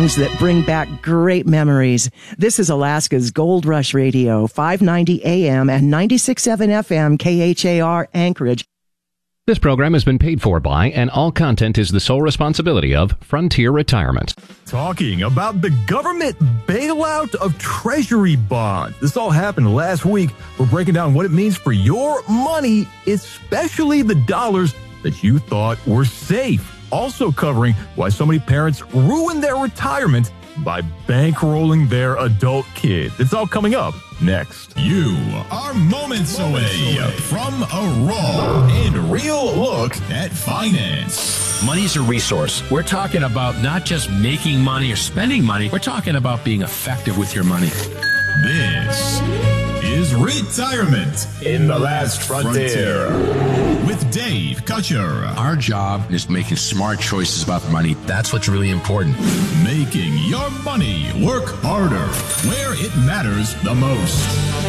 songs that bring back great memories. This is Alaska's Gold Rush Radio, 590 AM and 96.7 FM KHAR Anchorage. This program has been paid for by, and all content is the sole responsibility of, Frontier Retirement. Talking about the government bailout of Treasury bonds. This all happened last week. We're breaking down what it means for your money, especially the dollars that you thought were safe. Also covering why so many parents ruin their retirement by bankrolling their adult kids. It's all coming up next. You are moments away from a raw and real look at finance. Money's a resource. We're talking about not just making money or spending money. We're talking about being effective with your money. This is Retirement in the Last Frontier with Dave Kutcher. Our job is making smart choices about money. That's what's really important. Making your money work harder where it matters the most.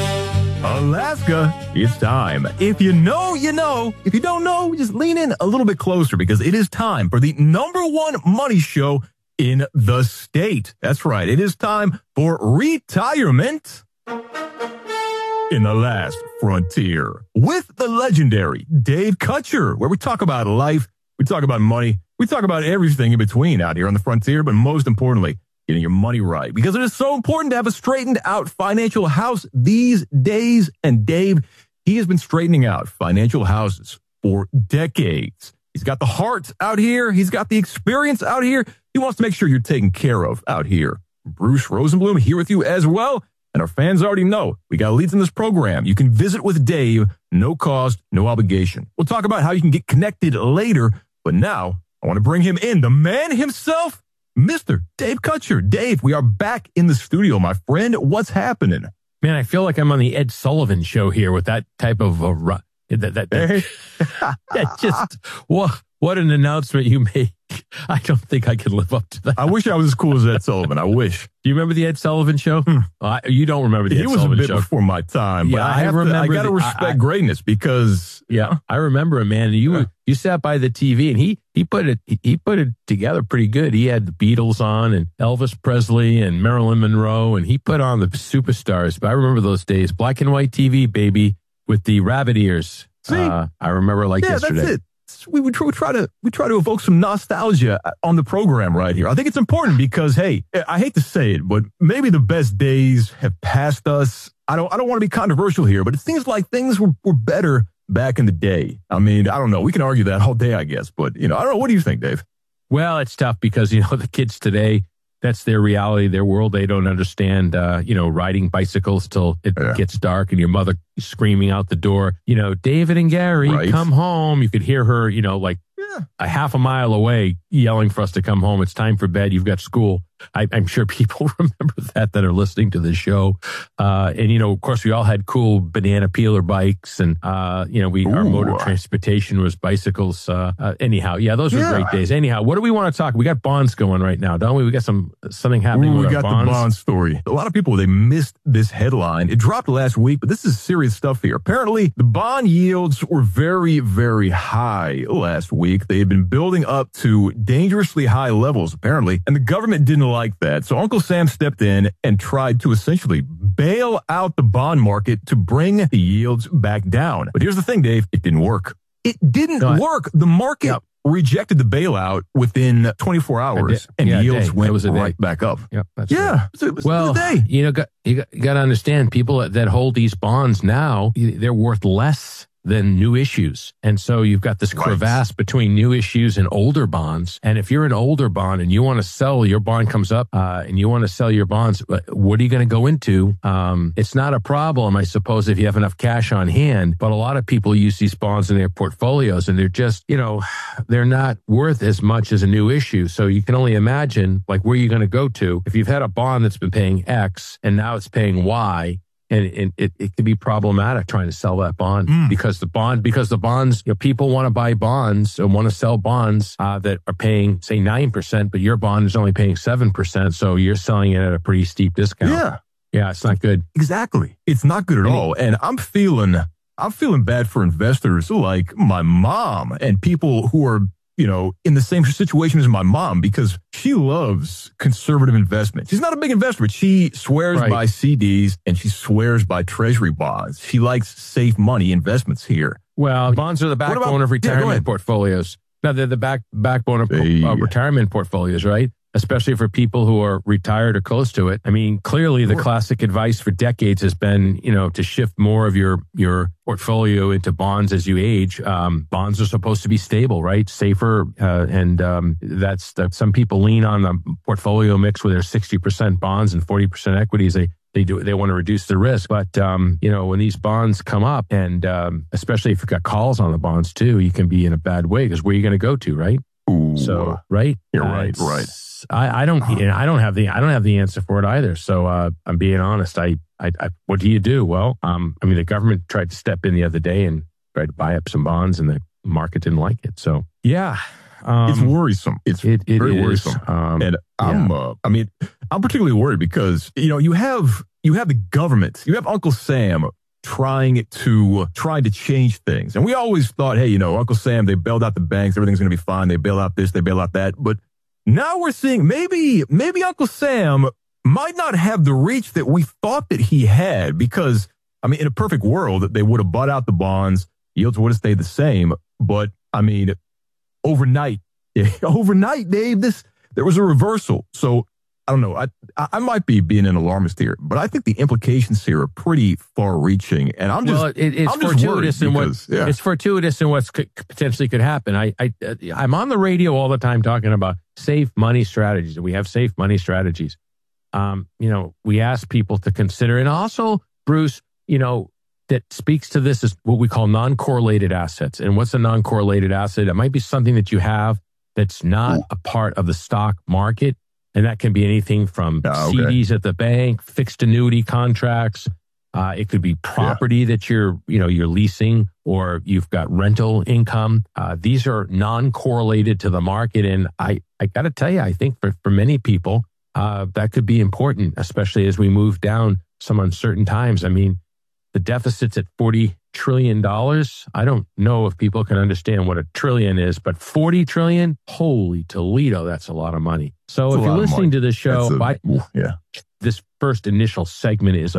Alaska, it's time. If you know, you know. If you don't know, just lean in a little bit closer because it is time for the #1 money show in the state. That's right. It is time for Retirement in the Last Frontier with the legendary Dave Kutcher, where we talk about life, we talk about money, we talk about everything in between out here on the frontier, but most importantly, getting your money right, because it is so important to have a straightened out financial house these days. And Dave, he has been straightening out financial houses for decades. He's got the heart out here. He's got the experience out here. He wants to make sure you're taken care of out here. Bruce Rosenblum here with you as well. And our fans already know we got leads in this program. You can visit with Dave, no cost, no obligation. We'll talk about how you can get connected later. But now I want to bring him in, the man himself, Mr. Dave Kutcher. Dave, we are back in the studio, my friend. What's happening? Man, I feel like I'm on the Ed Sullivan show here with that type of what an announcement you make. I don't think I can live up to that. I wish I was as cool as Ed Sullivan. I wish. Do you remember the Ed Sullivan show? You don't remember the Ed Sullivan show. He was a bit before my time, but yeah, I got to respect greatness because I remember him, man. You sat by the TV and he put it together pretty good. He had the Beatles on and Elvis Presley and Marilyn Monroe, and he put on the superstars. But I remember those days, black and white TV, baby, with the rabbit ears. See? I remember yesterday. That's it. We try to evoke some nostalgia on the program right here. I think it's important because, hey, I hate to say it, but maybe the best days have passed us. I don't want to be controversial here, but it seems like things were better back in the day. I mean, I don't know. We can argue that all day, I guess, but I don't know. What do you think, Dave? Well, it's tough because the kids today, that's their reality, their world. They don't understand, riding bicycles till it gets dark and your mother screaming out the door, David and Gary, come home. You could hear her, a half a mile away yelling for us to come home. It's time for bed. You've got school. I'm sure people remember that are listening to this show. And, of course, we all had cool banana peeler bikes and, our mode of transportation was bicycles. Anyhow, those were great days. Anyhow, what do we want to talk? We got bonds going right now, don't we? We got something happening with our bonds. We got the bond story. A lot of people, they missed this headline. It dropped last week, but this is serious stuff here. Apparently, the bond yields were very, very high last week. They had been building up to dangerously high levels, apparently, and the government didn't like that. So Uncle Sam stepped in and tried to essentially bail out the bond market to bring the yields back down. But here's the thing, Dave, it didn't work. It didn't work. The market rejected the bailout within 24 hours and yields went right back up. Yep, that's well, you got to understand, people that hold these bonds now, they're worth less than new issues. And so you've got this crevasse between new issues and older bonds. And if you're an older bond and you want to sell, your bond comes up and you want to sell your bonds, what are you going to go into? It's not a problem, I suppose, if you have enough cash on hand. But a lot of people use these bonds in their portfolios and they're just, they're not worth as much as a new issue. So you can only imagine where you're going to go to. If you've had a bond that's been paying X and now it's paying Y, and it can be problematic trying to sell that bond because the bonds, people want to buy bonds and want to sell bonds that are paying, say, 9%, but your bond is only paying 7%. So you're selling it at a pretty steep discount. Yeah, it's not good. Exactly. It's not good at all. And I'm feeling bad for investors like my mom and people who are in the same situation as my mom because she loves conservative investment. She's not a big investor, but she swears by CDs and she swears by treasury bonds. She likes safe money investments here. Well, bonds are the backbone of retirement portfolios. No, they're the backbone of retirement portfolios, right? Especially for people who are retired or close to it. I mean, clearly the classic advice for decades has been, to shift more of your portfolio into bonds as you age. Bonds are supposed to be stable, right? Safer. And that's some people lean on the portfolio mix where there's 60% bonds and 40% equities. They want to reduce the risk. But, when these bonds come up and especially if you've got calls on the bonds too, you can be in a bad way because where are you going to go to, right? Ooh, so, right. You're right. I don't have the answer for it either. So, I'm being honest. What do you do? Well, the government tried to step in the other day and tried to buy up some bonds and the market didn't like it. So, yeah. It's worrisome. It's very worrisome. And I'm particularly worried because, you have the government, you have Uncle Sam trying to change things. And we always thought, hey, Uncle Sam, they bailed out the banks. Everything's going to be fine. They bail out this, they bail out that. But now we're seeing maybe Uncle Sam might not have the reach that we thought that he had because, in a perfect world, they would have bought out the bonds. Yields would have stayed the same. But, overnight, Dave, there was a reversal. So, I don't know. I might be being an alarmist here, but I think the implications here are pretty far-reaching, and it's fortuitous in what potentially could happen. I'm on the radio all the time talking about safe money strategies, and we have safe money strategies. We ask people to consider, and also, Bruce, that speaks to this is what we call non-correlated assets. And what's a non-correlated asset? It might be something that you have that's not a part of the stock market. And that can be anything from CDs at the bank, fixed annuity contracts. It could be property that you're leasing, or you've got rental income. These are non-correlated to the market. And I got to tell you, I think for many people, that could be important, especially as we move down some uncertain times. The deficit's at $40 trillion. I don't know if people can understand what a trillion is, but 40 trillion, holy Toledo, that's a lot of money. So if you're listening to this show, this first initial segment is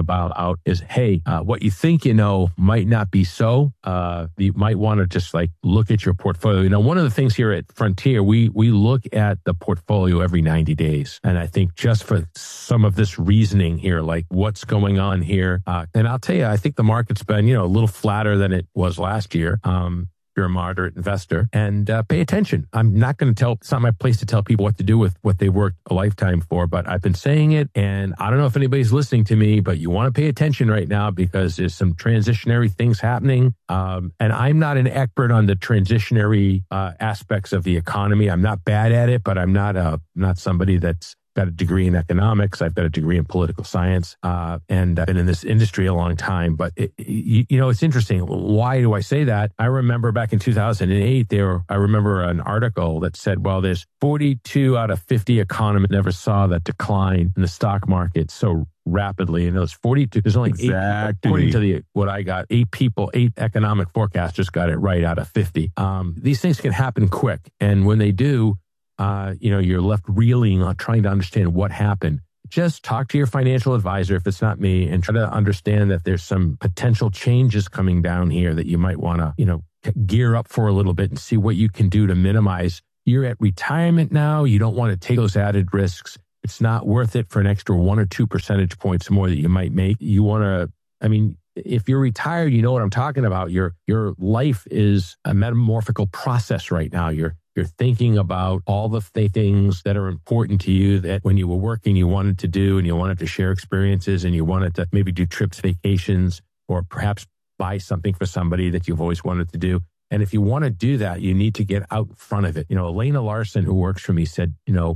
hey, what you think might not be so. You might want to just look at your portfolio. One of the things here at Frontier, we look at the portfolio every 90 days. And I think just for some of this reasoning here, like what's going on here. And I'll tell you, I think the market's been, a little flatter than it was last year. You're a moderate investor, and pay attention. I'm not going to it's not my place to tell people what to do with what they worked a lifetime for, but I've been saying it, and I don't know if anybody's listening to me, but you want to pay attention right now because there's some transitionary things happening. And I'm not an expert on the transitionary aspects of the economy. I'm not bad at it, but I'm not somebody that's got a degree in economics. I've got a degree in political science, and I've been in this industry a long time. But it's interesting. Why do I say that? I remember back in 2008, I remember an article that said, well, there's 42 out of 50 economists never saw that decline in the stock market so rapidly. And those 42, there's only 8, according to what I got, 8 economic forecasters got it right out of 50. These things can happen quick. And when they do, you're left reeling on trying to understand what happened. Just talk to your financial advisor if it's not me, and try to understand that there's some potential changes coming down here that you might want to, gear up for a little bit and see what you can do to minimize. You're at retirement now. You don't want to take those added risks. It's not worth it for an extra 1 or 2 percentage points more that you might make. You want to, if you're retired, you know what I'm talking about. Your life is a metamorphical process right now. You're thinking about all the things that are important to you that when you were working, you wanted to do, and you wanted to share experiences, and you wanted to maybe do trips, vacations, or perhaps buy something for somebody that you've always wanted to do. And if you want to do that, you need to get out in front of it. Elena Larson, who works for me, said,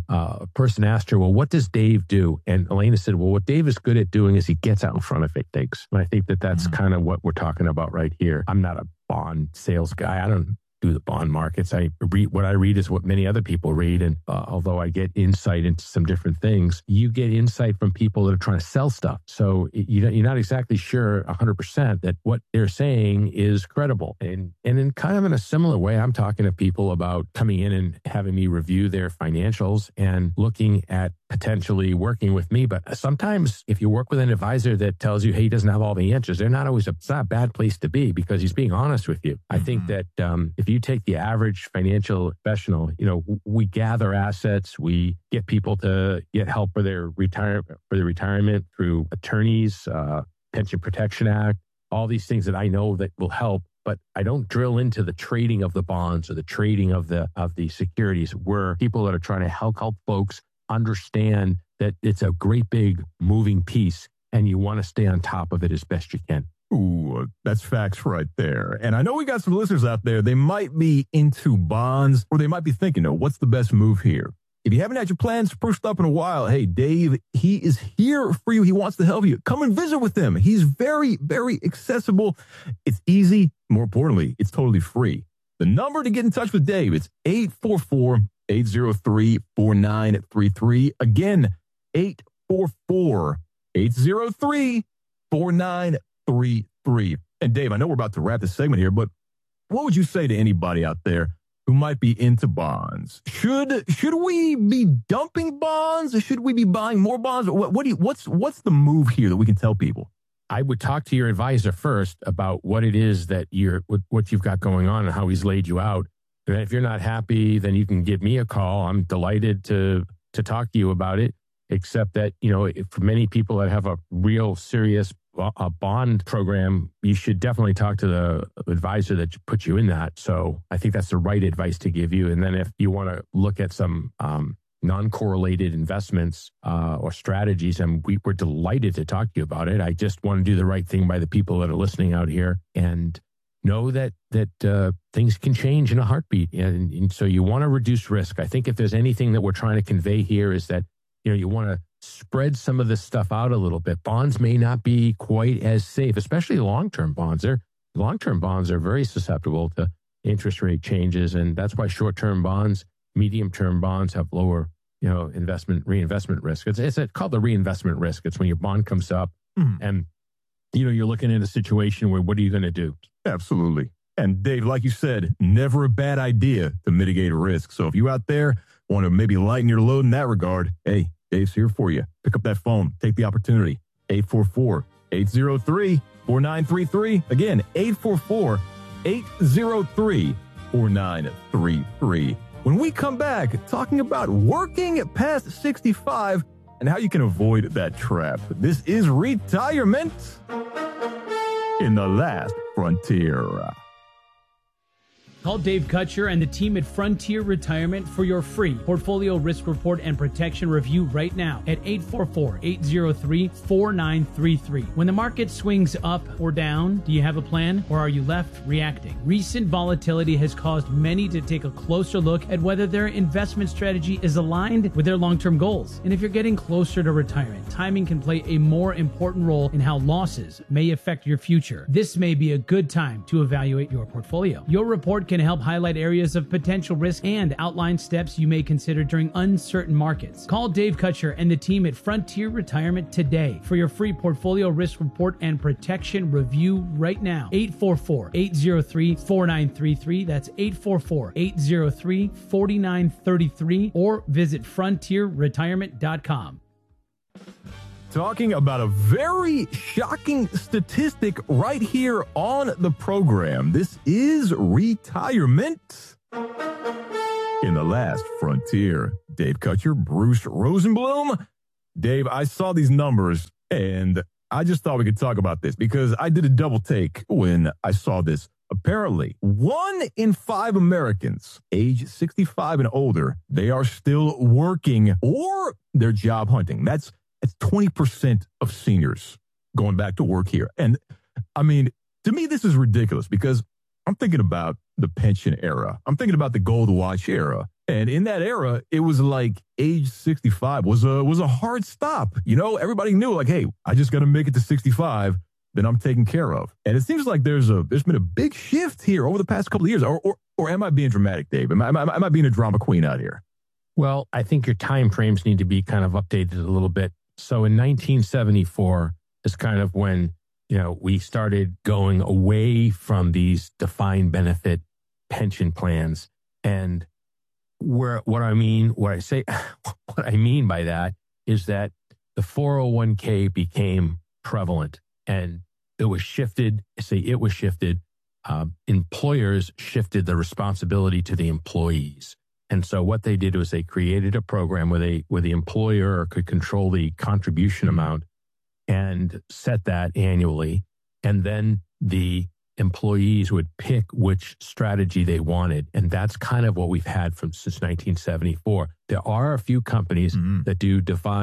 a person asked her, well, what does Dave do? And Elena said, well, what Dave is good at doing is he gets out in front of it, thanks. And I think that's kind of what we're talking about right here. I'm not a bond sales guy. do the bond markets. What I read is what many other people read. And although I get insight into some different things, you get insight from people that are trying to sell stuff. So you're not exactly sure 100% that what they're saying is credible. And in kind of in a similar way, I'm talking to people about coming in and having me review their financials and looking at potentially working with me. But sometimes if you work with an advisor that tells you, hey, he doesn't have all the answers, it's not a bad place to be because he's being honest with you. I think that if you take the average financial professional, we gather assets, we get people to get help for their retirement through attorneys, Pension Protection Act, all these things that I know that will help. But I don't drill into the trading of the bonds or the trading of the securities. We're people that are trying to help folks understand that it's a great big moving piece and you want to stay on top of it as best you can. Ooh, that's facts right there. And I know we got some listeners out there. They might be into bonds or they might be thinking, what's the best move here? If you haven't had your plans spruced up in a while, hey, Dave, he is here for you. He wants to help you. Come and visit with him. He's very, very accessible. It's easy. More importantly, it's totally free. The number to get in touch with Dave, it's 844-803-4933. Again, 844-803-4933. And Dave, I know we're about to wrap this segment here, but what would you say to anybody out there who might be into bonds? Should we be dumping bonds or should we be buying more bonds? What's the move here that we can tell people? I would talk to your advisor first about what it is that what you've got going on and how he's laid you out. And if you're not happy, then you can give me a call. I'm delighted to talk to you about it, except that, for many people that have a real serious bond program, you should definitely talk to the advisor that put you in that. So I think that's the right advice to give you. And then if you want to look at some non-correlated investments or strategies, and we're delighted to talk to you about it. I just want to do the right thing by the people that are listening out here and know that things can change in a heartbeat. And so you want to reduce risk. I think if there's anything that we're trying to convey here is that, you want to spread some of this stuff out a little bit. Bonds may not be quite as safe, especially long-term bonds. Long-term bonds are very susceptible to interest rate changes. And that's why short-term bonds, medium-term bonds have lower, reinvestment risk. It's called the reinvestment risk. It's when your bond comes up and, you're looking at a situation where what are you going to do? Absolutely. And Dave, like you said, never a bad idea to mitigate risk. So if you out there want to maybe lighten your load in that regard, hey, Dave's here for you. Pick up that phone. Take the opportunity. 844-803-4933. Again, 844-803-4933. When we come back, talking about working past 65 and how you can avoid that trap. This is Retirement in the Last Frontier. Call Dave Kutcher and the team at Frontier Retirement for your free portfolio risk report and protection review right now at 844-803-4933. When the market swings up or down, do you have a plan or are you left reacting? Recent volatility has caused many to take a closer look at whether their investment strategy is aligned with their long-term goals. And if you're getting closer to retirement, timing can play a more important role in how losses may affect your future. This may be a good time to evaluate your portfolio. Your report can help highlight areas of potential risk and outline steps you may consider during uncertain markets. Call Dave Kutcher and the team at Frontier Retirement today for your free portfolio risk report and protection review right now. 844-803-4933. That's 844-803-4933 or visit frontierretirement.com. Talking about a very shocking statistic right here on the program. This is Retirement in the Last Frontier. Dave Kutcher, Bruce Rosenblum. Dave, I saw these numbers and I just thought we could talk about this because I did a double take when I saw this. Apparently, 1 in 5 Americans age 65 and older, they are still working or they're job hunting. That's 20% of seniors going back to work here. And I mean, to me, this is ridiculous because I'm thinking about the pension era. I'm thinking about the gold watch era. And in that era, it was like age 65 was a hard stop. Everybody knew like, hey, I just got to make it to 65 then I'm taken care of. And it seems like there's been a big shift here over the past couple of years. Or am I being dramatic, Dave? Am I being a drama queen out here? Well, I think your time frames need to be kind of updated a little bit. So in 1974 is kind of when, we started going away from these defined benefit pension plans. And what I mean by that is that the 401k became prevalent and it was shifted. Employers shifted the responsibility to the employees. And so what they did was they created a program where the employer could control the contribution amount and set that annually. And then the employees would pick which strategy they wanted. And that's kind of what we've had since 1974. There are a few companies that do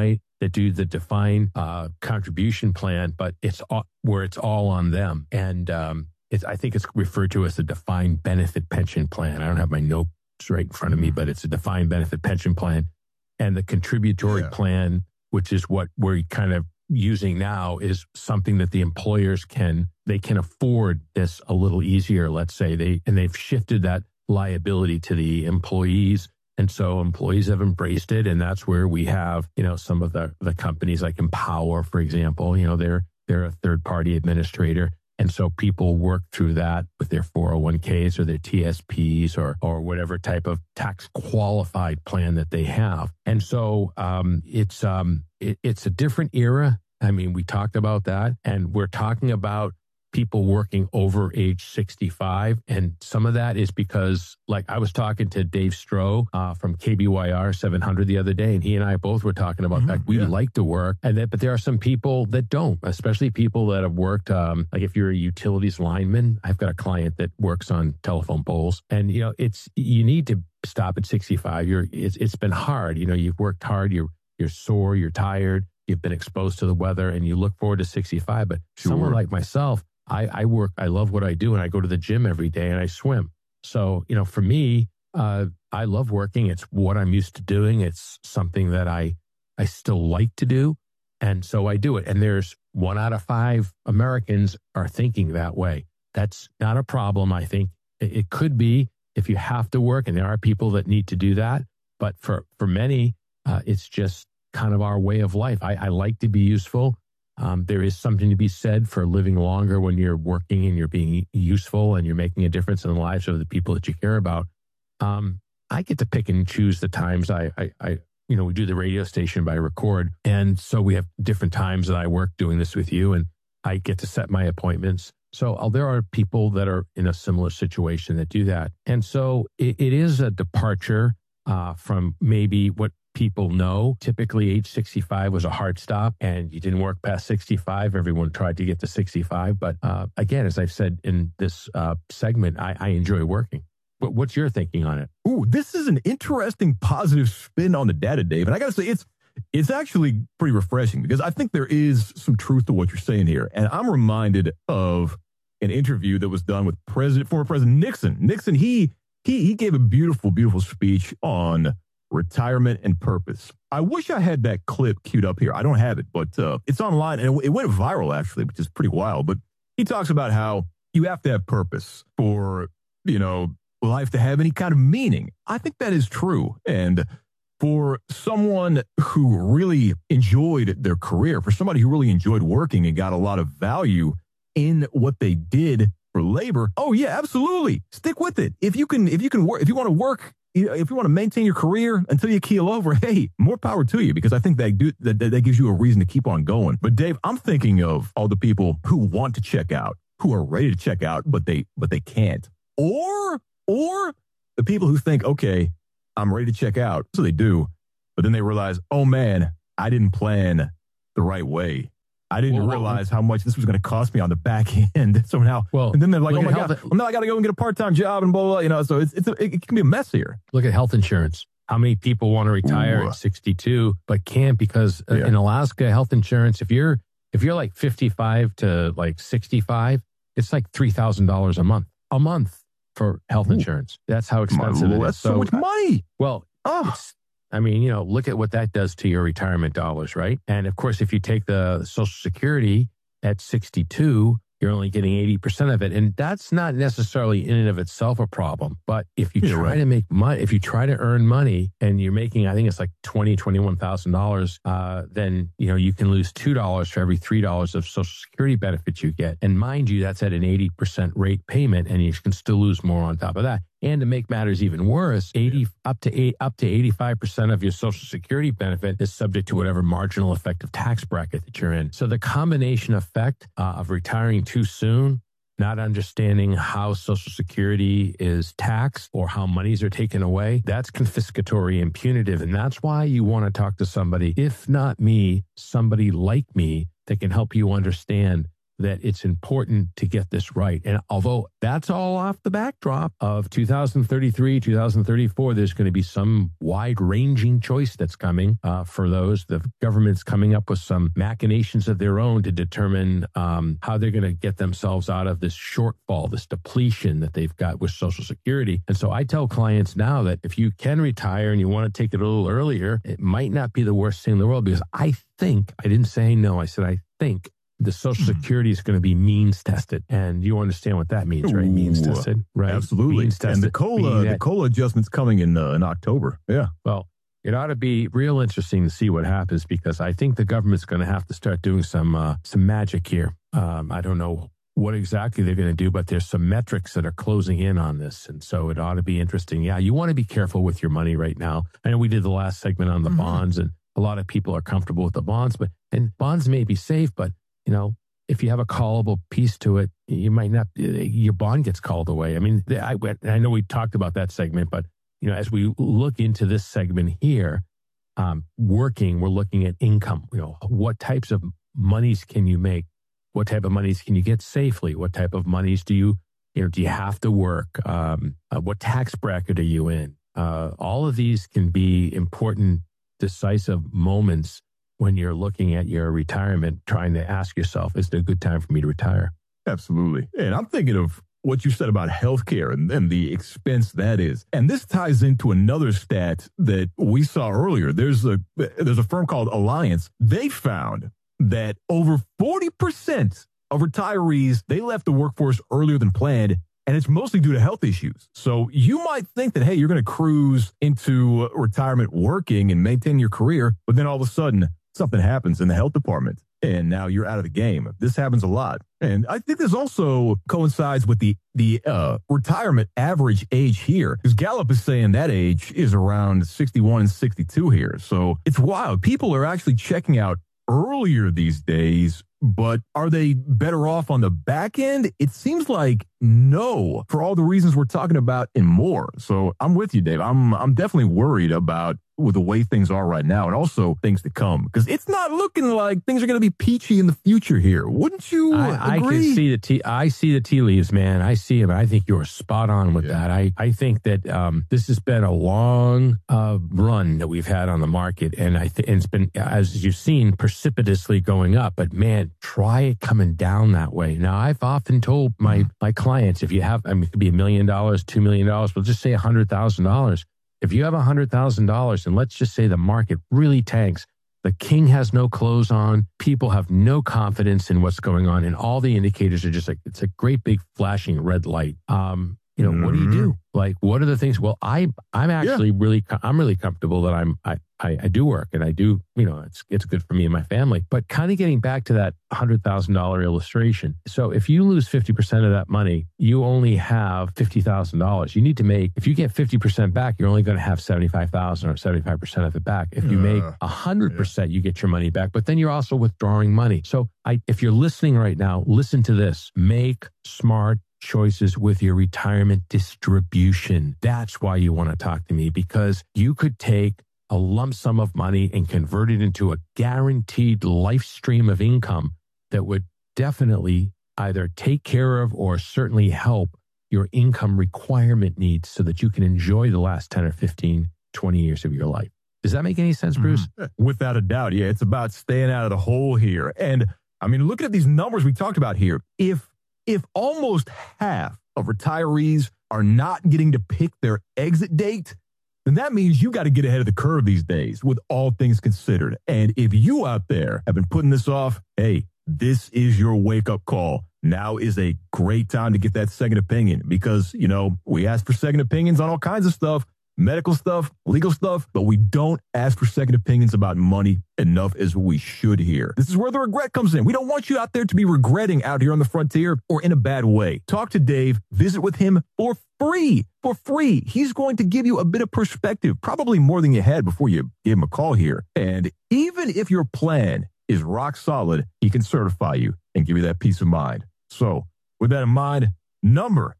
the defined contribution plan, but it's all on them. And I think it's referred to as the defined benefit pension plan. I don't have my notes right in front of me, but it's a defined benefit pension plan. And the contributory plan, which is what we're kind of using now, is something that the employers can afford this a little easier, let's say. They've shifted that liability to the employees. And so employees have embraced it. And that's where we have, some of the companies like Empower, for example, they're a third party administrator. And so people work through that with their 401ks or their TSPs or whatever type of tax qualified plan that they have. And so it's a different era. I mean, we talked about that, and we're talking about people working over age 65. And some of that is because, like, I was talking to Dave Stroh from KBYR 700 the other day, and he and I both were talking about that. We like to work, but there are some people that don't, especially people that have worked, like if you're a utilities lineman. I've got a client that works on telephone poles, and, you need to stop at 65. It's been hard. You've worked hard. You're sore. You're tired. You've been exposed to the weather, and you look forward to 65. But someone like myself, I work, I love what I do, and I go to the gym every day and I swim. So, for me, I love working. It's what I'm used to doing. It's something that I still like to do. And so I do it. And there's 1 out of 5 Americans are thinking that way. That's not a problem. I think it could be if you have to work, and there are people that need to do that. But for many, it's just kind of our way of life. I like to be useful. There is something to be said for living longer when you're working and you're being useful and you're making a difference in the lives of the people that you care about. I get to pick and choose the times we do the radio station by record. And so we have different times that I work doing this with you, and I get to set my appointments. So there are people that are in a similar situation that do that. And so it is a departure from maybe what people know. Typically, age 65 was a hard stop, and you didn't work past 65. Everyone tried to get to 65. But again, as I've said in this segment, I enjoy working. But what's your thinking on it? Ooh, this is an interesting positive spin on the data, Dave. And I got to say, it's actually pretty refreshing, because I think there is some truth to what you're saying here. And I'm reminded of an interview that was done with former President Nixon. Nixon, he gave a beautiful, beautiful speech on retirement and purpose. I wish I had that clip queued up here. I don't have it, but it's online, and it went viral, actually, which is pretty wild. But he talks about how you have to have purpose for, life to have any kind of meaning. I think that is true. And for someone who really enjoyed their career, for somebody who really enjoyed working and got a lot of value in what they did for labor, oh yeah, absolutely. Stick with it. If you want to work, if you want to maintain your career until you keel over, hey, more power to you, because I think that gives you a reason to keep on going. But Dave, I'm thinking of all the people who want to check out, who are ready to check out, but they can't. Or the people who think, okay, I'm ready to check out. So they do, but then they realize, oh man, I didn't plan the right way. I didn't realize how much this was going to cost me on the back end somehow. And then they're like, oh my God, now I got to go and get a part-time job and blah, blah, blah. So it can be a mess here. Look at health insurance. How many people want to retire at 62, but can't because in Alaska, health insurance, if you're like 55 to like 65, it's like $3,000 a month for health insurance. That's how expensive it is. That's so much money. Well, look at what that does to your retirement dollars, right? And of course, if you take the Social Security at 62, you're only getting 80% of it. And that's not necessarily in and of itself a problem. But if you try to make money, if you try to earn money and you're making, I think it's like $21,000, then, you can lose $2 for every $3 of Social Security benefits you get. And mind you, that's at an 80% rate payment, and you can still lose more on top of that. And to make matters even worse, up to 85% of your Social Security benefit is subject to whatever marginal effective tax bracket that you're in. So the combination effect of retiring too soon, not understanding how Social Security is taxed or how monies are taken away, that's confiscatory and punitive. And that's why you want to talk to somebody, if not me, somebody like me that can help you understand that it's important to get this right. And although that's all off the backdrop of 2033, 2034, there's going to be some wide-ranging choice that's coming for those. The government's coming up with some machinations of their own to determine how they're going to get themselves out of this shortfall, this depletion that they've got with Social Security. And so I tell clients now that if you can retire and you want to take it a little earlier, it might not be the worst thing in the world, because I didn't say no, I said I think the Social Security is going to be means tested, and you understand what that means, right? Means tested, right? Absolutely. Means tested. And the COLA adjustment's coming in October. Yeah. Well, it ought to be real interesting to see what happens, because I think the government's going to have to start doing some magic here. I don't know what exactly they're going to do, but there's some metrics that are closing in on this, and so it ought to be interesting. Yeah, you want to be careful with your money right now. I know we did the last segment on the bonds, and a lot of people are comfortable with the bonds, and bonds may be safe, but if you have a callable piece to it, you might not, your bond gets called away. I mean, I know we talked about that segment, but, as we look into this segment here, we're looking at income. What types of monies can you make? What type of monies can you get safely? What type of monies do you have to work? What tax bracket are you in? All of these can be important, decisive moments when you're looking at your retirement, trying to ask yourself, is it a good time for me to retire? Absolutely. And I'm thinking of what you said about healthcare and the expense that is. And this ties into another stat that we saw earlier. There's a firm called Alliance. They found that over 40% of retirees, they left the workforce earlier than planned, and it's mostly due to health issues. So you might think that, hey, you're going to cruise into retirement working and maintain your career, but then all of a sudden, something happens in the health department, and now you're out of the game. This happens a lot. And I think this also coincides with the retirement average age here, because Gallup is saying that age is around 61 and 62 here. So it's wild. People are actually checking out earlier these days, but are they better off on the back end? It seems like no, for all the reasons we're talking about and more. So I'm with you, Dave. I'm definitely worried about with the way things are right now, and also things to come, because it's not looking like things are going to be peachy in the future here. Wouldn't you agree? I can see I see the tea leaves, man. I see them. I think you're spot on with that. I think that this has been a long run that we've had on the market, and it's been, as you've seen, precipitously going up. But man, try it coming down that way. Now, I've often told my clients, if you have, it could be $1 million, $2 million, we'll just say $100,000. If you have $100,000 and let's just say the market really tanks, the king has no clothes on, people have no confidence in what's going on, and all the indicators are just like, it's a great big flashing red light. What do you do? Like, what are the things? Well, I'm actually really comfortable that I do work, and I do, it's good for me and my family. But kind of getting back to that $100,000 illustration. So if you lose 50% of that money, you only have $50,000. You need to make, if you get 50% back, you're only going to have $75,000 or 75% of it back. If you make 100%, you get your money back, but then you're also withdrawing money. So if you're listening right now, listen to this. Make smart choices with your retirement distribution. That's why you want to talk to me, because you could take a lump sum of money and convert it into a guaranteed life stream of income that would definitely either take care of or certainly help your income requirement needs so that you can enjoy the last 10 or 15, 20 years of your life. Does that make any sense, Bruce? Without a doubt. Yeah, it's about staying out of the hole here. And I mean, look at these numbers we talked about here. If almost half of retirees are not getting to pick their exit date, then that means you got to get ahead of the curve these days with all things considered. And if you out there have been putting this off, hey, this is your wake-up call. Now is a great time to get that second opinion because, we ask for second opinions on all kinds of stuff, medical stuff, legal stuff, but we don't ask for second opinions about money enough as we should here. This is where the regret comes in. We don't want you out there to be regretting out here on the frontier or in a bad way. Talk to Dave, visit with him for free. For free. He's going to give you a bit of perspective, probably more than you had before you gave him a call here. And even if your plan is rock solid, he can certify you and give you that peace of mind. So with that in mind, number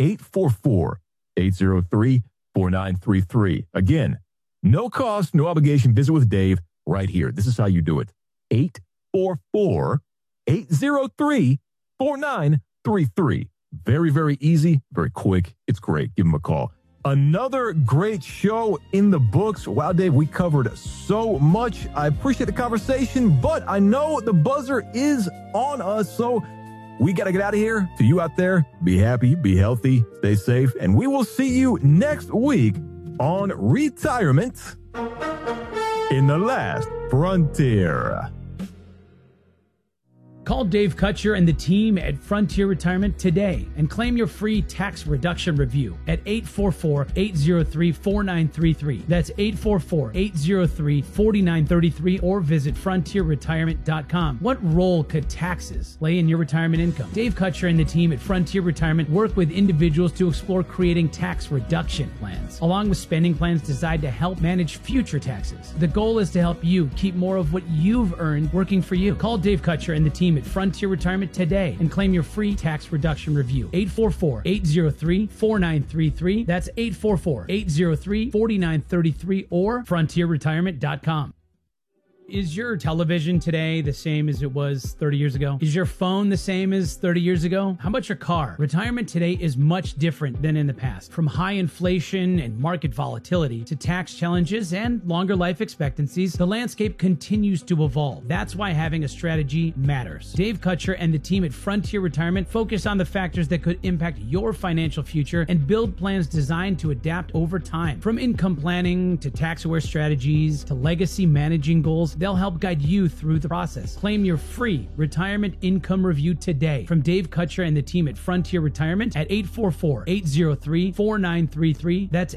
844-803-4933. Again, no cost, no obligation. Visit with Dave right here. This is how you do it. 844-803-4933. Very, very easy, very quick. It's great. Give him a call. Another great show in the books. Wow, Dave, we covered so much. I appreciate the conversation, but I know the buzzer is on us, so we got to get out of here. To you out there, be happy, be healthy, stay safe, and we will see you next week on Retirement in the Last Frontier. Call Dave Kutcher and the team at Frontier Retirement today and claim your free tax reduction review at 844-803-4933. That's 844-803-4933 or visit frontierretirement.com. What role could taxes play in your retirement income? Dave Kutcher and the team at Frontier Retirement work with individuals to explore creating tax reduction plans, along with spending plans designed to help manage future taxes. The goal is to help you keep more of what you've earned working for you. Call Dave Kutcher and the team at Frontier Retirement today and claim your free tax reduction review. 844-803-4933. That's 844-803-4933 or frontierretirement.com. Is your television today the same as it was 30 years ago? Is your phone the same as 30 years ago? How about your car? Retirement today is much different than in the past. From high inflation and market volatility to tax challenges and longer life expectancies, the landscape continues to evolve. That's why having a strategy matters. Dave Kutcher and the team at Frontier Retirement focus on the factors that could impact your financial future and build plans designed to adapt over time. From income planning to tax-aware strategies to legacy managing goals, they'll help guide you through the process. Claim your free retirement income review today from Dave Kutcher and the team at Frontier Retirement at 844-803-4933. That's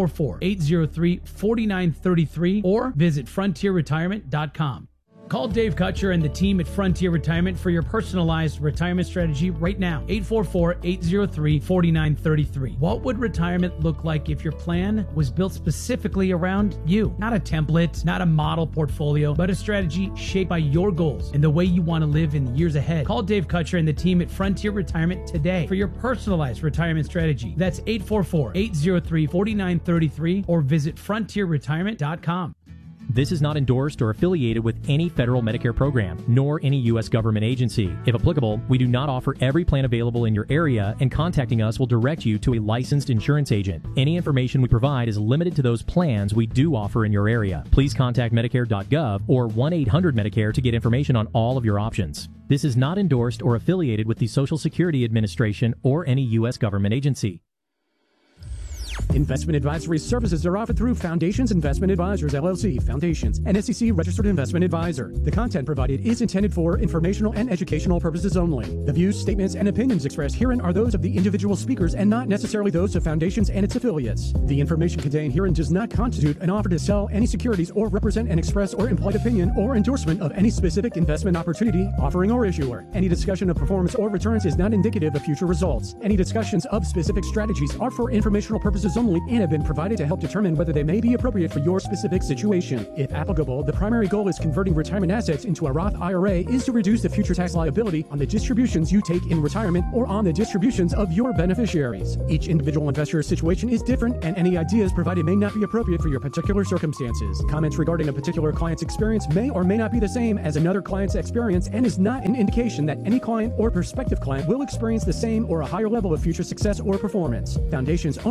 844-803-4933 or visit frontierretirement.com. Call Dave Kutcher and the team at Frontier Retirement for your personalized retirement strategy right now. 844-803-4933. What would retirement look like if your plan was built specifically around you? Not a template, not a model portfolio, but a strategy shaped by your goals and the way you want to live in the years ahead. Call Dave Kutcher and the team at Frontier Retirement today for your personalized retirement strategy. That's 844-803-4933 or visit frontierretirement.com. This is not endorsed or affiliated with any federal Medicare program, nor any U.S. government agency. If applicable, we do not offer every plan available in your area, and contacting us will direct you to a licensed insurance agent. Any information we provide is limited to those plans we do offer in your area. Please contact Medicare.gov or 1-800-MEDICARE to get information on all of your options. This is not endorsed or affiliated with the Social Security Administration or any U.S. government agency. Investment advisory services are offered through Foundations Investment Advisors, LLC, Foundations, an SEC-registered investment advisor. The content provided is intended for informational and educational purposes only. The views, statements, and opinions expressed herein are those of the individual speakers and not necessarily those of Foundations and its affiliates. The information contained herein does not constitute an offer to sell any securities or represent an express or implied opinion or endorsement of any specific investment opportunity, offering, or issuer. Any discussion of performance or returns is not indicative of future results. Any discussions of specific strategies are for informational purposes only and have been provided to help determine whether they may be appropriate for your specific situation. If applicable, the primary goal is converting retirement assets into a Roth IRA is to reduce the future tax liability on the distributions you take in retirement or on the distributions of your beneficiaries. Each individual investor's situation is different, and any ideas provided may not be appropriate for your particular circumstances. Comments regarding a particular client's experience may or may not be the same as another client's experience and is not an indication that any client or prospective client will experience the same or a higher level of future success or performance. Foundations only transfer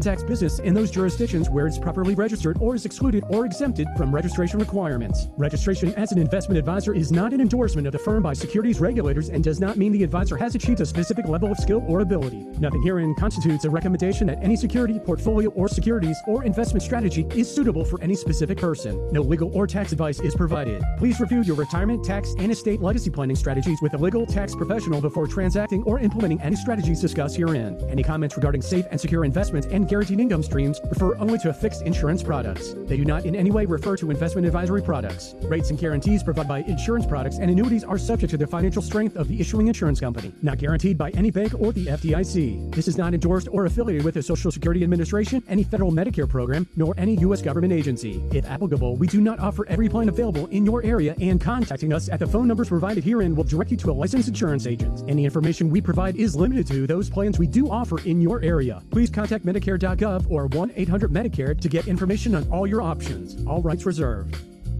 transacts business in those jurisdictions where it's properly registered or is excluded or exempted from registration requirements. Registration as an investment advisor is not an endorsement of the firm by securities regulators and does not mean the advisor has achieved a specific level of skill or ability. Nothing herein constitutes a recommendation that any security, portfolio, or securities or investment strategy is suitable for any specific person. No legal or tax advice is provided. Please review your retirement, tax, and estate legacy planning strategies with a legal tax professional before transacting or implementing any strategies discussed herein. Any comments regarding safe and secure investments and guaranteed income streams refer only to fixed insurance products. They do not in any way refer to investment advisory products. Rates and guarantees provided by insurance products and annuities are subject to the financial strength of the issuing insurance company, not guaranteed by any bank or the FDIC. This is not endorsed or affiliated with the Social Security Administration, any federal Medicare program, nor any U.S. government agency. If applicable, we do not offer every plan available in your area, and contacting us at the phone numbers provided herein will direct you to a licensed insurance agent. Any information we provide is limited to those plans we do offer in your area. Please contact Medicare.gov or 1-800-Medicare to get information on all your options. All rights reserved.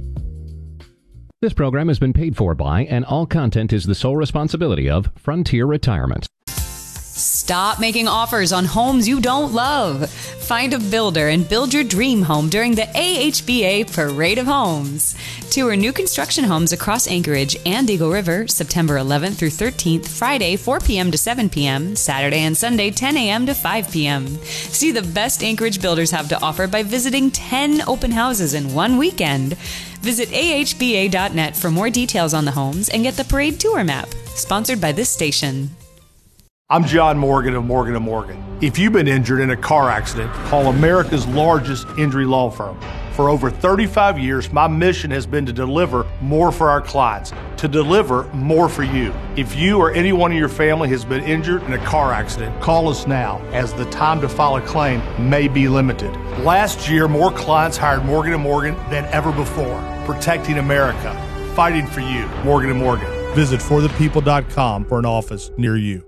This program has been paid for by, and all content is the sole responsibility of, Frontier Retirement. Stop making offers on homes you don't love. Find a builder and build your dream home during the AHBA Parade of Homes. Tour new construction homes across Anchorage and Eagle River, September 11th through 13th, Friday 4 p.m. to 7 p.m., Saturday and Sunday 10 a.m. to 5 p.m. See the best Anchorage builders have to offer by visiting 10 open houses in one weekend. Visit ahba.net for more details on the homes and get the parade tour map. Sponsored by this station. I'm John Morgan of Morgan & Morgan. If you've been injured in a car accident, call America's largest injury law firm. For over 35 years, my mission has been to deliver more for our clients, to deliver more for you. If you or anyone in your family has been injured in a car accident, call us now, as the time to file a claim may be limited. Last year, more clients hired Morgan & Morgan than ever before. Protecting America. Fighting for you. Morgan & Morgan. Visit forthepeople.com for an office near you.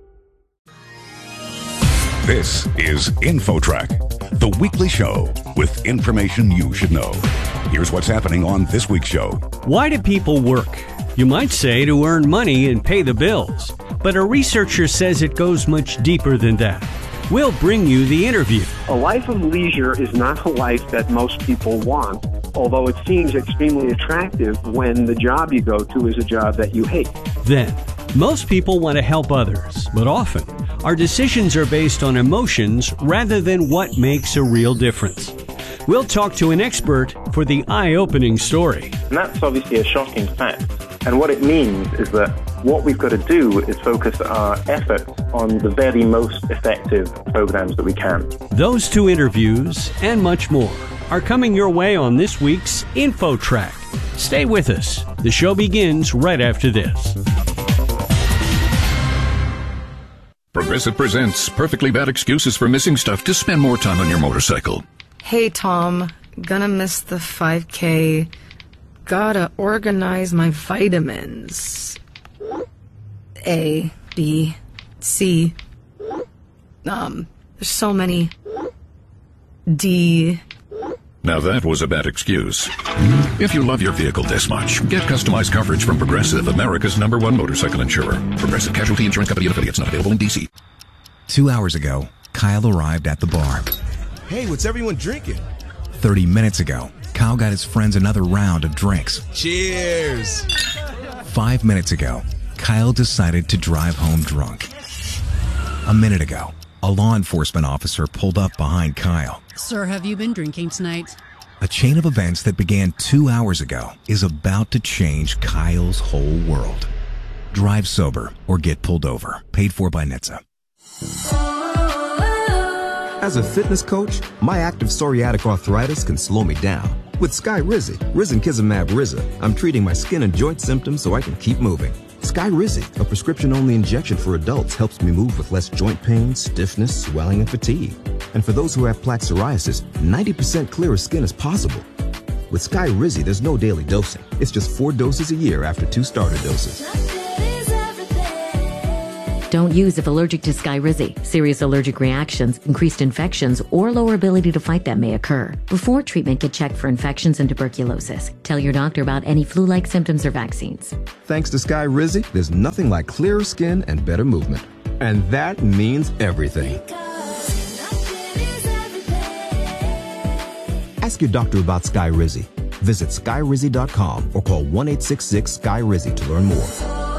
This is InfoTrack, the weekly show with information you should know. Here's what's happening on this week's show. Why do people work? You might say to earn money and pay the bills, but a researcher says it goes much deeper than that. We'll bring you the interview. A life of leisure is not a life that most people want, although it seems extremely attractive when the job you go to is a job that you hate. Then, most people want to help others, but often our decisions are based on emotions rather than what makes a real difference. We'll talk to an expert for the eye-opening story. And that's obviously a shocking fact. And what it means is that what we've got to do is focus our efforts on the very most effective programs that we can. Those two interviews and much more are coming your way on this week's InfoTrack. Stay with us. The show begins right after this. Progressive presents Perfectly Bad Excuses for Missing Stuff to Spend More Time on Your Motorcycle. Hey, Tom. Gonna miss the 5K. Gotta organize my vitamins. A, B, C. There's so many. D. Now that was a bad excuse. If you love your vehicle this much, get customized coverage from Progressive, America's #1 motorcycle insurer. Progressive Casualty Insurance Company and affiliates, not available in D.C. 2 hours ago, Kyle arrived at the bar. Hey, what's everyone drinking? 30 minutes ago, Kyle got his friends another round of drinks. Cheers! 5 minutes ago, Kyle decided to drive home drunk. A minute ago, a law enforcement officer pulled up behind Kyle. Sir, have you been drinking tonight? A chain of events that began 2 hours ago is about to change Kyle's whole world. Drive sober or get pulled over. Paid for by NHTSA. As a fitness coach, my active psoriatic arthritis can slow me down. With Skyrizi, risankizumab Riza, I'm treating my skin and joint symptoms so I can keep moving. Skyrizi, a prescription-only injection for adults, helps me move with less joint pain, stiffness, swelling, and fatigue. And for those who have plaque psoriasis, 90% clearer skin is possible. With Skyrizi, there's no daily dosing. It's just 4 doses a year after 2 starter doses. Don't use if allergic to Skyrizi. Serious allergic reactions, increased infections, or lower ability to fight them may occur. Before treatment, get checked for infections and tuberculosis. Tell your doctor about any flu-like symptoms or vaccines. Thanks to Skyrizi, there's nothing like clearer skin and better movement. And that means everything. Ask your doctor about Skyrizi. Visit Skyrizi.com or call 1-866-SKY-RIZZI to learn more.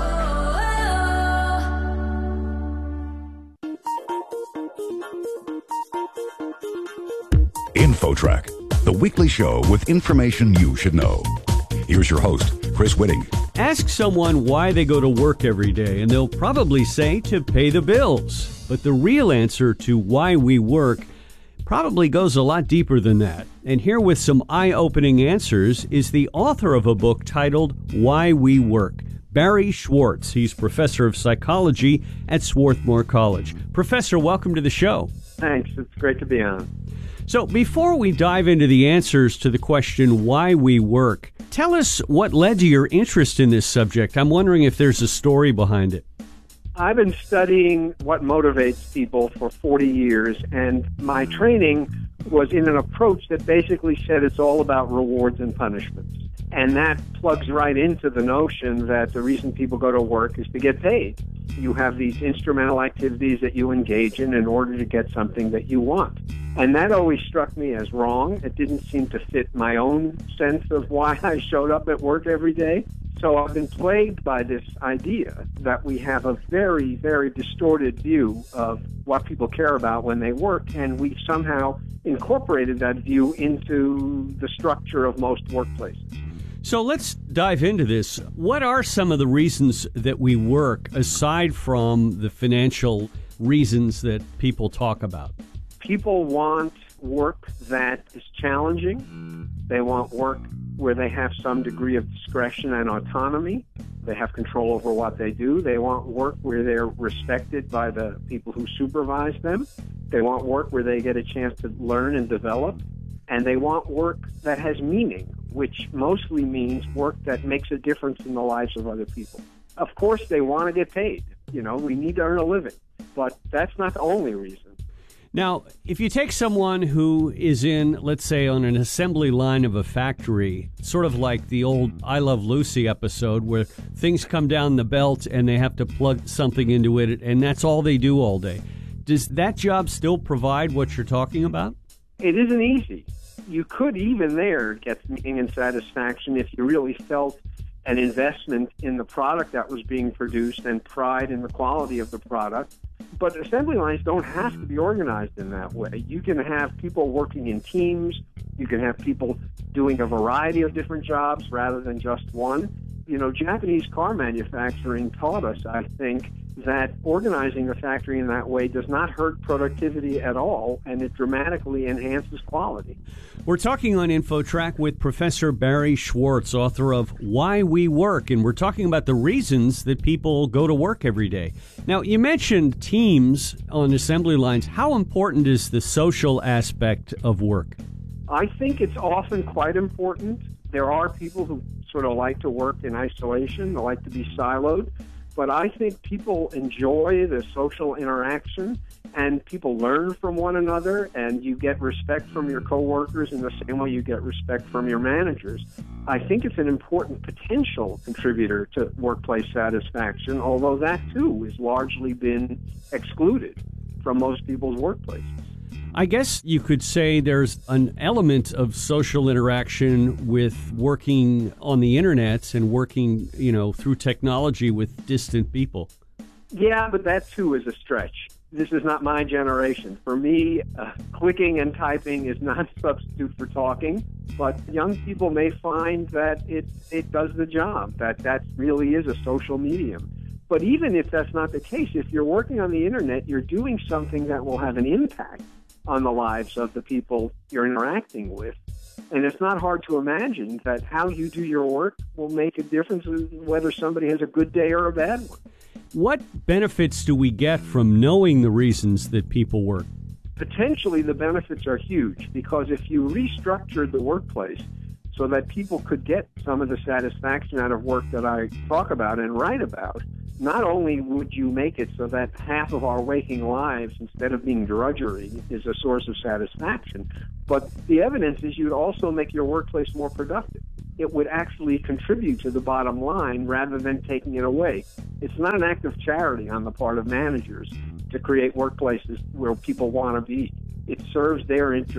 InfoTrack, the weekly show with information you should know. Here's your host, Chris Whitting. Ask someone why they go to work every day, and they'll probably say to pay the bills. But the real answer to why we work probably goes a lot deeper than that. And here with some eye-opening answers is the author of a book titled Why We Work, Barry Schwartz. He's professor of psychology at Swarthmore College. Professor, welcome to the show. Thanks. It's great to be on. So before we dive into the answers to the question why we work, tell us what led to your interest in this subject. I'm wondering if there's a story behind it. I've been studying what motivates people for 40 years, and my training was in an approach that basically said it's all about rewards and punishments. And that plugs right into the notion that the reason people go to work is to get paid. You have these instrumental activities that you engage in order to get something that you want. And that always struck me as wrong. It didn't seem to fit my own sense of why I showed up at work every day. So I've been plagued by this idea that we have a very, very distorted view of what people care about when they work, and we've somehow incorporated that view into the structure of most workplaces. So let's dive into this. What are some of the reasons that we work, aside from the financial reasons that people talk about? People want work that is challenging. They want work where they have some degree of discretion and autonomy. They have control over what they do. They want work where they're respected by the people who supervise them. They want work where they get a chance to learn and develop. And they want work that has meaning, which mostly means work that makes a difference in the lives of other people. Of course, they want to get paid. You know, we need to earn a living. But that's not the only reason. Now, if you take someone who is in, let's say, on an assembly line of a factory, sort of like the old I Love Lucy episode where things come down the belt and they have to plug something into it, and that's all they do all day. Does that job still provide what you're talking about? It isn't easy. You could even there get meaning and satisfaction if you really felt an investment in the product that was being produced and pride in the quality of the product. But assembly lines don't have to be organized in that way. You can have people working in teams. You can have people doing a variety of different jobs rather than just one. You know, Japanese car manufacturing taught us, I think, that organizing a factory in that way does not hurt productivity at all, and it dramatically enhances quality. We're talking on InfoTrack with Professor Barry Schwartz, author of Why We Work, and we're talking about the reasons that people go to work every day. Now, you mentioned teams on assembly lines. How important is the social aspect of work? I think it's often quite important. There are people who sort of like to work in isolation, they like to be siloed. But I think people enjoy the social interaction, and people learn from one another, and you get respect from your coworkers in the same way you get respect from your managers. I think it's an important potential contributor to workplace satisfaction, although that, too, has largely been excluded from most people's workplaces. I guess you could say there's an element of social interaction with working on the internet and working, you know, through technology with distant people. Yeah, but that too is a stretch. This is not my generation. For me, clicking and typing is not a substitute for talking, but young people may find that it does the job, that really is a social medium. But even if that's not the case, if you're working on the internet, you're doing something that will have an impact on the lives of the people you're interacting with. And it's not hard to imagine that how you do your work will make a difference whether somebody has a good day or a bad one. What benefits do we get from knowing the reasons that people work? Potentially the benefits are huge, because if you restructured the workplace so that people could get some of the satisfaction out of work that I talk about and write about, not only would you make it so that half of our waking lives, instead of being drudgery, is a source of satisfaction, but the evidence is you'd also make your workplace more productive. It would actually contribute to the bottom line rather than taking it away. It's not an act of charity on the part of managers to create workplaces where people want to be. It serves their interests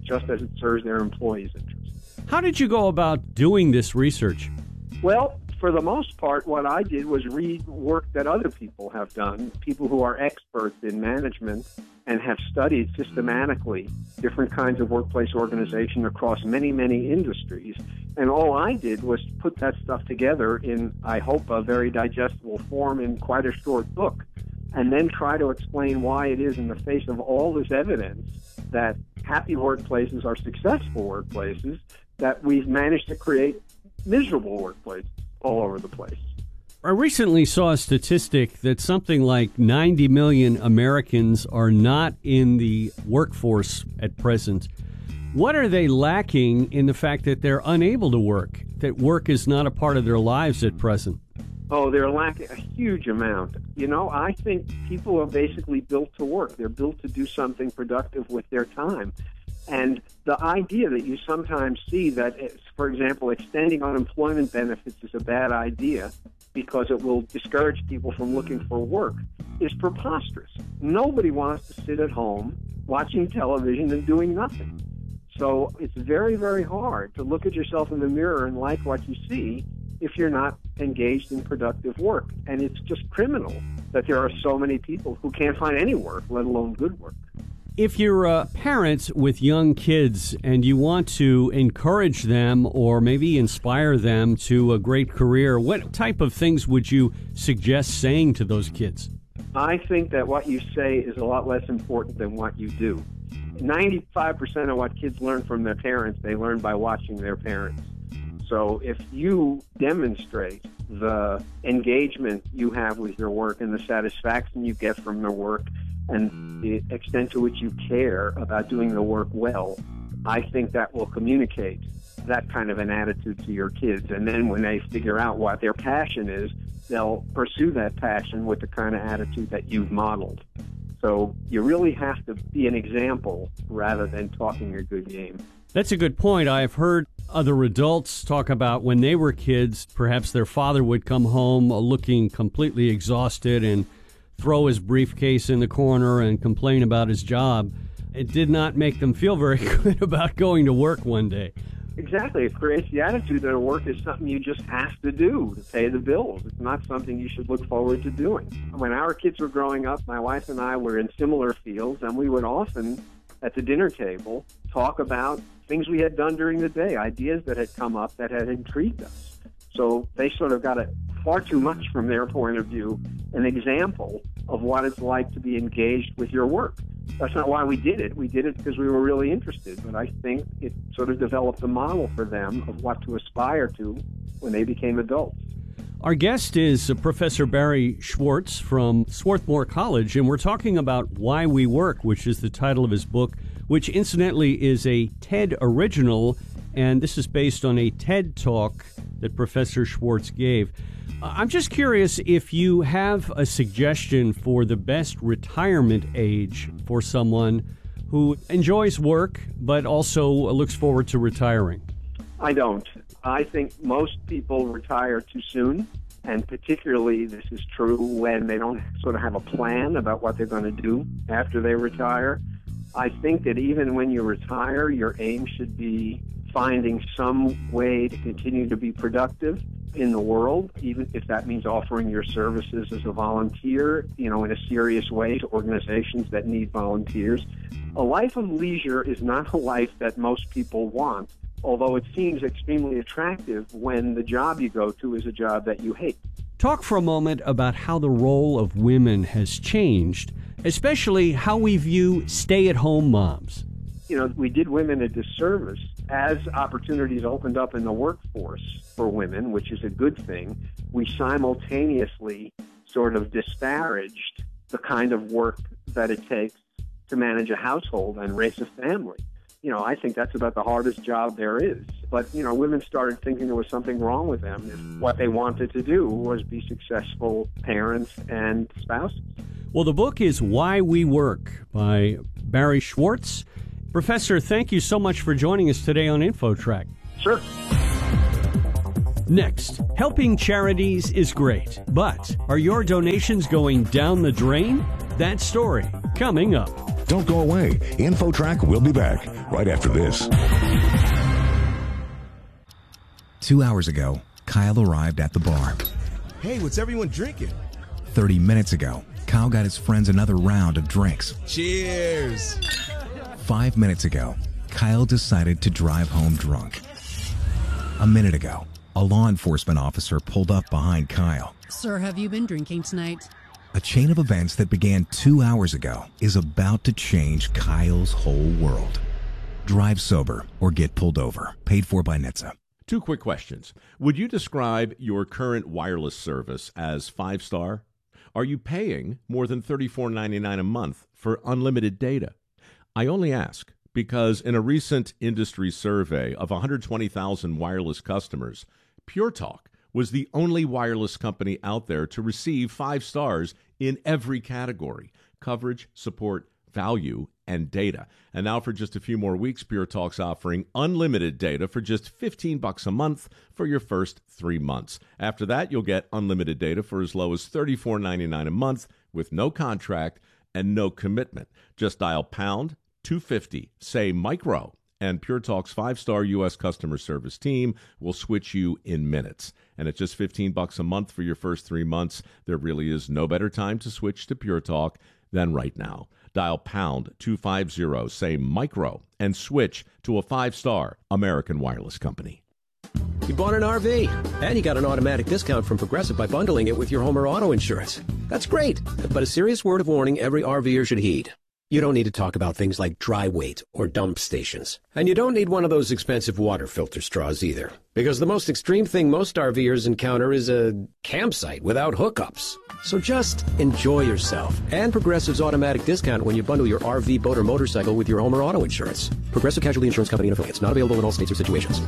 just as it serves their employees' interests. How did you go about doing this research? Well, for the most part, what I did was read work that other people have done, people who are experts in management and have studied systematically different kinds of workplace organization across many, many industries. And all I did was put that stuff together in, I hope, a very digestible form in quite a short book, and then try to explain why it is in the face of all this evidence that happy workplaces are successful workplaces, that we've managed to create miserable workplaces all over the place. I recently saw a statistic that something like 90 million Americans are not in the workforce at present. What are they lacking in the fact that they're unable to work, that work is not a part of their lives at present? Oh, they're lacking a huge amount. You know, I think people are basically built to work. They're built to do something productive with their time. And the idea that you sometimes see that, for example, extending unemployment benefits is a bad idea because it will discourage people from looking for work is preposterous. Nobody wants to sit at home watching television and doing nothing. So it's very, very hard to look at yourself in the mirror and like what you see if you're not engaged in productive work. And it's just criminal that there are so many people who can't find any work, let alone good work. If you're a parent with young kids and you want to encourage them or maybe inspire them to a great career, what type of things would you suggest saying to those kids? I think that what you say is a lot less important than what you do. 95% of what kids learn from their parents, they learn by watching their parents. So if you demonstrate the engagement you have with your work and the satisfaction you get from the work and the extent to which you care about doing the work well, I think that will communicate that kind of an attitude to your kids. And then when they figure out what their passion is, they'll pursue that passion with the kind of attitude that you've modeled. So you really have to be an example rather than talking a good game. That's a good point. I've heard other adults talk about when they were kids, perhaps their father would come home looking completely exhausted and throw his briefcase in the corner and complain about his job. It did not make them feel very good about going to work one day. Exactly. It creates the attitude that work is something you just have to do to pay the bills. It's not something you should look forward to doing. When our kids were growing up, my wife and I were in similar fields, and we would often, at the dinner table, talk about things we had done during the day, ideas that had come up that had intrigued us. So they sort of got it far too much from their point of view, an example of what it's like to be engaged with your work. That's not why we did it. We did it because we were really interested. But I think it sort of developed a model for them of what to aspire to when they became adults. Our guest is Professor Barry Schwartz from Swarthmore College, and we're talking about Why We Work, which is the title of his book, which incidentally is a TED original, and this is based on a TED Talk that Professor Schwartz gave. I'm just curious if you have a suggestion for the best retirement age for someone who enjoys work but also looks forward to retiring. I don't. I think most people retire too soon, and particularly this is true when they don't sort of have a plan about what they're going to do after they retire. I think that even when you retire, your aim should be finding some way to continue to be productive in the world, even if that means offering your services as a volunteer, in a serious way to organizations that need volunteers. A life of leisure is not a life that most people want, although it seems extremely attractive when the job you go to is a job that you hate. Talk for a moment about how the role of women has changed, especially how we view stay-at-home moms. We did women a disservice. As opportunities opened up in the workforce for women, which is a good thing, we simultaneously sort of disparaged the kind of work that it takes to manage a household and raise a family. I think that's about the hardest job there is. But, women started thinking there was something wrong with them if what they wanted to do was be successful parents and spouses. Well, the book is Why We Work by Barry Schwartz. Professor, thank you so much for joining us today on InfoTrack. Sure. Next, helping charities is great, but are your donations going down the drain? That story coming up. Don't go away. InfoTrack will be back right after this. 2 hours ago, Kyle arrived at the bar. Hey, what's everyone drinking? 30 minutes ago, Kyle got his friends another round of drinks. Cheers! 5 minutes ago, Kyle decided to drive home drunk. A minute ago, a law enforcement officer pulled up behind Kyle. Sir, have you been drinking tonight? A chain of events that began 2 hours ago is about to change Kyle's whole world. Drive sober or get pulled over. Paid for by NHTSA. 2 quick questions. Would you describe your current wireless service as 5-star? Are you paying more than $34.99 a month for unlimited data? I only ask because in a recent industry survey of 120,000 wireless customers, Pure Talk was the only wireless company out there to receive 5 stars in every category: coverage, support, value, and data. And now for just a few more weeks, Pure Talk's offering unlimited data for just $15 a month for your first 3 months. After that, you'll get unlimited data for as low as $34.99 a month with no contract and no commitment. Just dial pound 250, say micro, and Pure Talk's 5-star U.S. customer service team will switch you in minutes. And at just $15 a month for your first 3 months, there really is no better time to switch to Pure Talk than right now. Dial pound 250, say micro, and switch to a 5-star American wireless company. You bought an RV, and you got an automatic discount from Progressive by bundling it with your home or auto insurance. That's great, but a serious word of warning every RVer should heed. You don't need to talk about things like dry weight or dump stations. And you don't need one of those expensive water filter straws either. Because the most extreme thing most RVers encounter is a campsite without hookups. So just enjoy yourself. And Progressive's automatic discount when you bundle your RV, boat, or motorcycle with your home or auto insurance. Progressive Casualty Insurance Company and affiliates. Not available in all states or situations.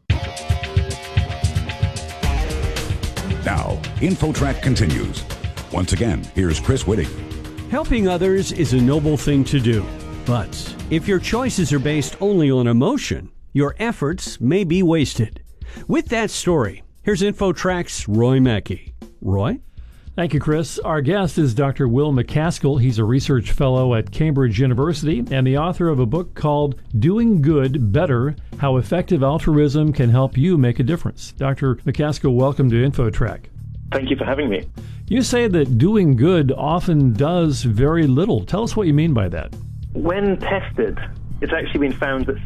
Now, InfoTrack continues. Once again, here's Chris Whitting. Helping others is a noble thing to do. But if your choices are based only on emotion, your efforts may be wasted. With that story, here's InfoTrack's Roy Mackey. Roy? Thank you, Chris. Our guest is Dr. Will MacAskill. He's a research fellow at Cambridge University and the author of a book called Doing Good Better, How Effective Altruism Can Help You Make a Difference. Dr. MacAskill, welcome to InfoTrack. Thank you for having me. You say that doing good often does very little. Tell us what you mean by that. When tested, it's actually been found that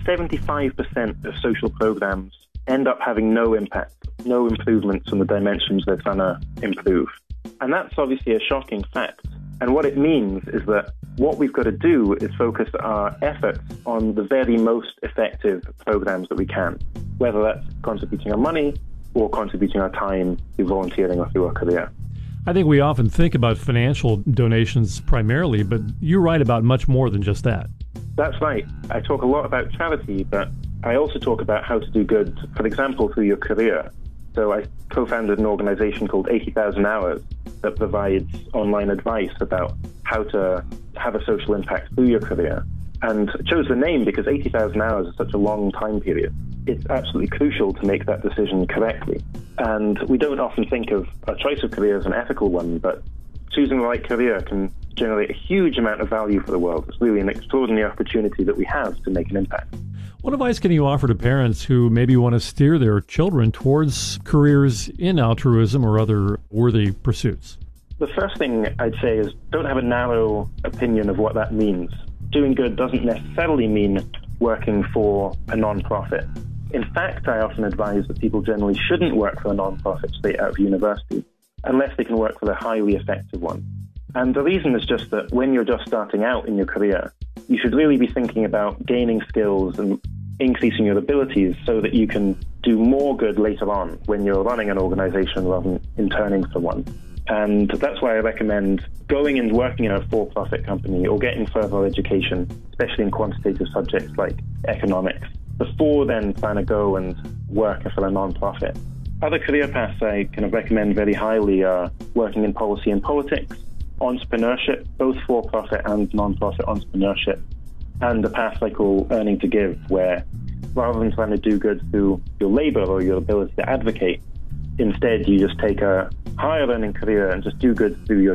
75% of social programs end up having no impact, no improvements on the dimensions they're trying to improve. And that's obviously a shocking fact. And what it means is that what we've got to do is focus our efforts on the very most effective programs that we can, whether that's contributing our money or contributing our time through volunteering or through our career. I think we often think about financial donations primarily, but you write about much more than just that. That's right. I talk a lot about charity, but I also talk about how to do good, for example, through your career. So I co-founded an organization called 80,000 Hours that provides online advice about how to have a social impact through your career. And I chose the name because 80,000 hours is such a long time period. It's absolutely crucial to make that decision correctly. And we don't often think of a choice of career as an ethical one, but choosing the right career can generate a huge amount of value for the world. It's really an extraordinary opportunity that we have to make an impact. What advice can you offer to parents who maybe want to steer their children towards careers in altruism or other worthy pursuits? The first thing I'd say is don't have a narrow opinion of what that means. Doing good doesn't necessarily mean working for a non-profit. In fact, I often advise that people generally shouldn't work for a non-profit straight out of university unless they can work for a highly effective one. And the reason is just that when you're just starting out in your career, you should really be thinking about gaining skills and increasing your abilities so that you can do more good later on when you're running an organization rather than interning for one. And that's why I recommend going and working in a for-profit company or getting further education, especially in quantitative subjects like economics, before then trying to go and work for a non-profit. Other career paths I kind of recommend very highly are working in policy and politics, entrepreneurship, both for-profit and non-profit entrepreneurship, and a path I call earning to give, where rather than trying to do good through your labor or your ability to advocate, instead you just take a higher earning career and just do good through your